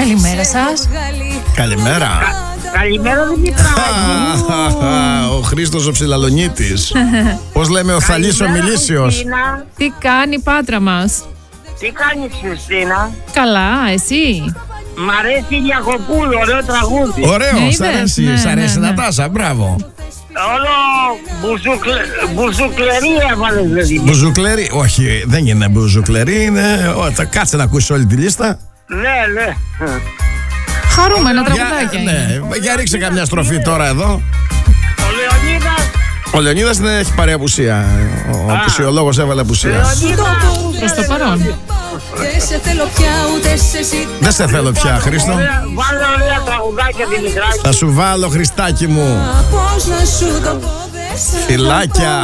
Καλημέρα σας. Καλημέρα. Καλημέρα Δημητράκη. Ο Χρήστος ο Ψηλαλονίτης. Πώς λέμε, ο Θαλής ο Μιλήσιος. Τι κάνει η Πάτρα μας? Τι κάνεις Χριστίνα? Καλά, εσύ? Μ' αρέσει η Λιακοπούλου, ωραίο τραγούδι. Ωραίο, Ναι, σ' είδες? αρέσει, Ναι, σ' αρέσει ναι, ναι. Νατάσα, μπράβο. Όλο μπουζουκλερί έβαλες δηλαδή. Μπουζουκλερί, όχι, δεν είναι μπουζουκλερί, είναι. Θα κάτσε να ακούσει όλη τη λίστα. Ναι. Χαρούμενα τραγουδάκια είναι. Ναι, για ρίξε καμιά στροφή τώρα εδώ. Ο Λεωνίδας. Ο Λεωνίδας δεν έχει πάρει απουσία. Ο απουσιολόγος έβαλε απουσία. Προς το παρόν. Δεν σε θέλω πια, Χρήστο. Βάλε ωραία τραγουδάκια Δημητράκη. Θα σου βάλω, Χριστάκι μου. Φιλάκια.